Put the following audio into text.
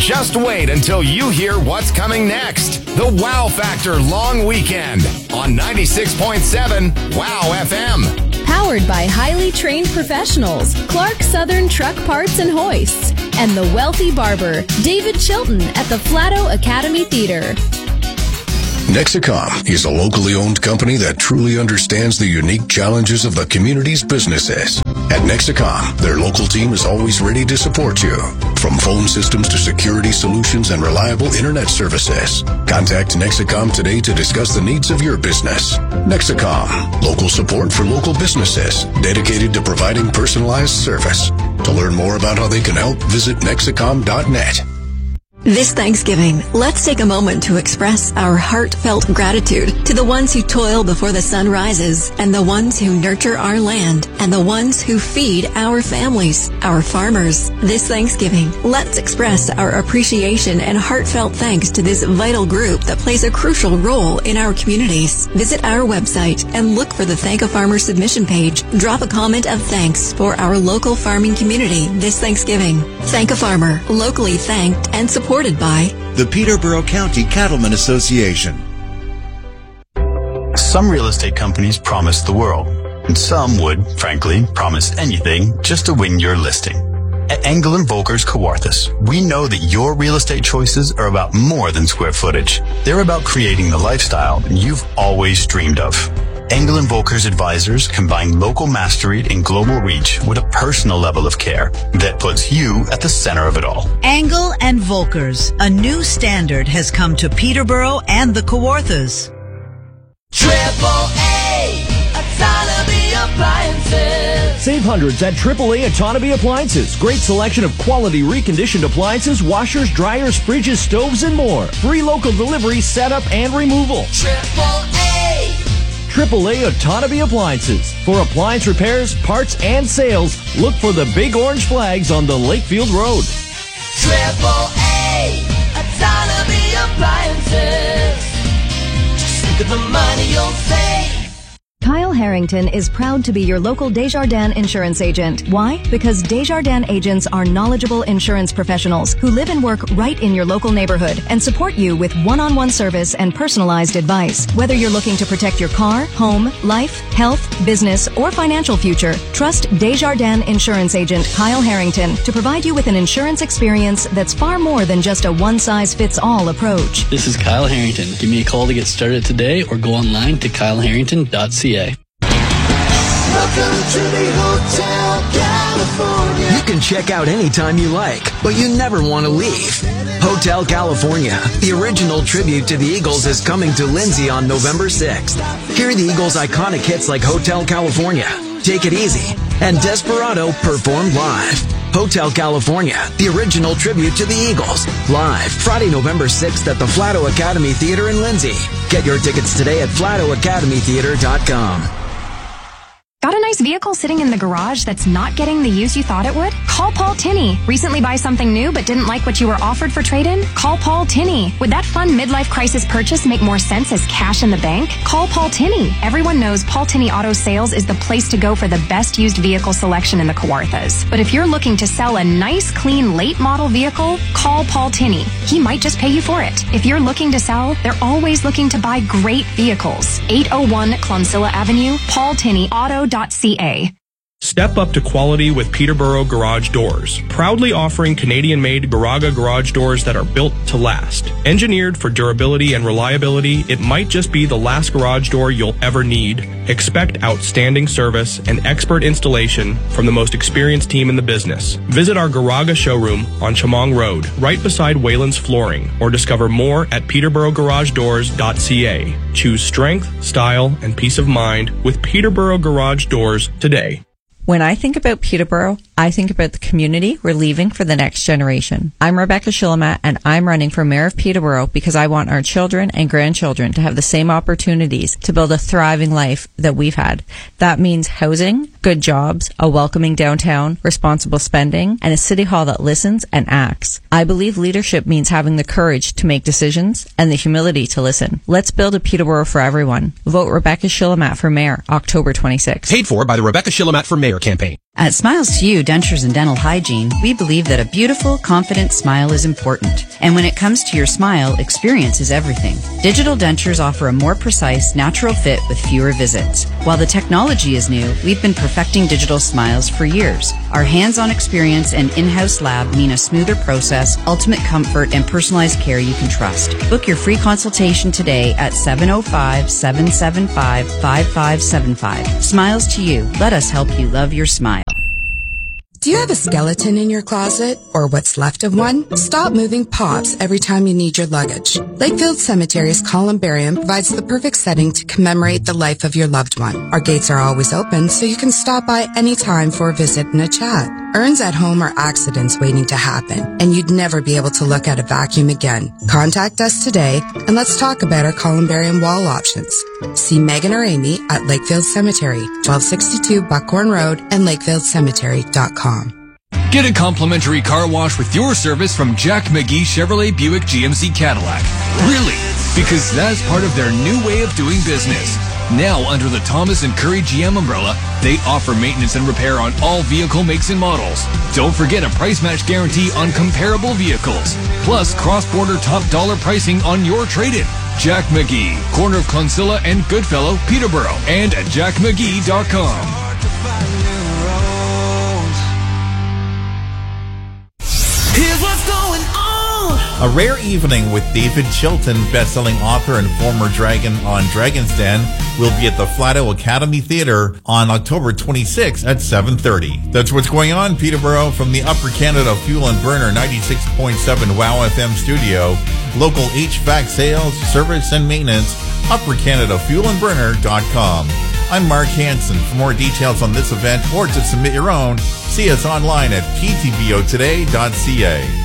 Just wait until you hear what's coming next. The Wow Factor Long Weekend on 96.7 Wow FM. Powered by highly trained professionals, Clark Southern Truck Parts and Hoists, and the wealthy barber, David Chilton at the Flato Academy Theater. Nexicom is a locally owned company that truly understands the unique challenges of the community's businesses. At Nexicom, their local team is always ready to support you. From phone systems to security solutions and reliable internet services. Contact Nexicom today to discuss the needs of your business. Nexicom, local support for local businesses, dedicated to providing personalized service. To learn more about how they can help, visit Nexicom.net. This Thanksgiving, let's take a moment to express our heartfelt gratitude to the ones who toil before the sun rises, and the ones who nurture our land, and the ones who feed our families, our farmers. This Thanksgiving, let's express our appreciation and heartfelt thanks to this vital group that plays a crucial role in our communities. Visit our website and look for the Thank a Farmer submission page. Drop a comment of thanks for our local farming community this Thanksgiving. Thank a Farmer, locally thanked and supported by the Peterborough County Cattlemen Association. Some real estate companies promise the world, and some would, frankly, promise anything just to win your listing. At Engel & Volkers Kawarthas, we know that your real estate choices are about more than square footage. They're about creating the lifestyle you've always dreamed of. Engel & Volkers advisors combine local mastery and global reach with a personal level of care that puts you at the center of it all. Engel & Volkers, a new standard has come to Peterborough and the Kawarthas. AAA Autonomy Appliances. Save hundreds at AAA Autonomy Appliances. Great selection of quality reconditioned appliances, washers, dryers, fridges, stoves, and more. Free local delivery, setup, and removal. AAA Autonomy Appliances. For appliance repairs, parts, and sales, look for the big orange flags on the Lakefield Road. AAA Autonomy Appliances. Just think of the money you'll save. Kyle Harrington is proud to be your local Desjardins insurance agent. Why? Because Desjardins agents are knowledgeable insurance professionals who live and work right in your local neighborhood and support you with one-on-one service and personalized advice. Whether you're looking to protect your car, home, life, health, business, or financial future, trust Desjardins insurance agent Kyle Harrington to provide you with an insurance experience that's far more than just a one-size-fits-all approach. This is Kyle Harrington. Give me a call to get started today or go online to kyleharrington.ca. Welcome to the Hotel California. You can check out anytime you like, but you never want to leave. Hotel California, the original tribute to the Eagles, is coming to Lindsay on November 6th. Hear the Eagles' iconic hits like Hotel California, Take It Easy, and Desperado performed live. Hotel California, the original tribute to the Eagles, live Friday, November 6th at the Flato Academy Theater in Lindsay. Get your tickets today at FlatoAcademyTheater.com. Got a nice vehicle sitting in the garage that's not getting the use you thought it would? Call Paul Tinney. Recently buy something new but didn't like what you were offered for trade-in? Call Paul Tinney. Would that fun midlife crisis purchase make more sense as cash in the bank? Call Paul Tinney. Everyone knows Paul Tinney Auto Sales is the place to go for the best used vehicle selection in the Kawarthas. But if you're looking to sell a nice, clean, late model vehicle, call Paul Tinney. He might just pay you for it. If you're looking to sell, they're always looking to buy great vehicles. 801 Clonsilla Avenue, paultinneyauto.ca. Step up to quality with Peterborough Garage Doors, proudly offering Canadian-made Garaga garage doors that are built to last. Engineered for durability and reliability, it might just be the last garage door you'll ever need. Expect outstanding service and expert installation from the most experienced team in the business. Visit our Garaga showroom on Chamong Road, right beside Wayland's Flooring, or discover more at peterboroughgaragedoors.ca. Choose strength, style, and peace of mind with Peterborough Garage Doors today. When I think about Peterborough, I think about the community we're leaving for the next generation. I'm Rebecca Shillamat, and I'm running for Mayor of Peterborough because I want our children and grandchildren to have the same opportunities to build a thriving life that we've had. That means housing, good jobs, a welcoming downtown, responsible spending, and a city hall that listens and acts. I believe leadership means having the courage to make decisions and the humility to listen. Let's build a Peterborough for everyone. Vote Rebecca Shillamat for Mayor, October 26th. Paid for by the Rebecca Shillamat for Mayor campaign. At Smiles to You Dentures and Dental Hygiene, we believe that a beautiful, confident smile is important. And when it comes to your smile, experience is everything. Digital dentures offer a more precise, natural fit with fewer visits. While the technology is new, we've been perfecting digital smiles for years. Our hands-on experience and in-house lab mean a smoother process, ultimate comfort, and personalized care you can trust. Book your free consultation today at 705-775-5575. Smiles to You. Let us help you love your smile. Do you have a skeleton in your closet or what's left of one? Stop moving pops every time you need your luggage. Lakefield Cemetery's columbarium provides the perfect setting to commemorate the life of your loved one. Our gates are always open, so you can stop by anytime for a visit and a chat. Urns at home are accidents waiting to happen, and you'd never be able to look at a vacuum again. Contact us today, and let's talk about our columbarium wall options. See Megan or Amy at Lakefield Cemetery, 1262 Buckhorn Road, and lakefieldcemetery.com. Get a complimentary car wash with your service from Jack McGee Chevrolet Buick GMC Cadillac. Really? Because that's part of their new way of doing business. Now, under the Thomas and Curry GM umbrella, they offer maintenance and repair on all vehicle makes and models. Don't forget a price match guarantee on comparable vehicles. Plus, cross-border top dollar pricing on your trade-in. Jack McGee, corner of Clonsilla and Goodfellow, Peterborough, and at jackmcgee.com. Here's what's going on. A Rare Evening with David Chilton, best-selling author and former dragon on Dragon's Den, will be at the Flato Academy Theatre on October 26th at 7:30. That's what's going on, Peterborough, from the Upper Canada Fuel and Burner 96.7 WOW FM studio. Local HVAC sales, service, and maintenance, uppercanadafuelandburner.com. I'm Mark Hansen. For more details on this event or to submit your own, see us online at ptvotoday.ca.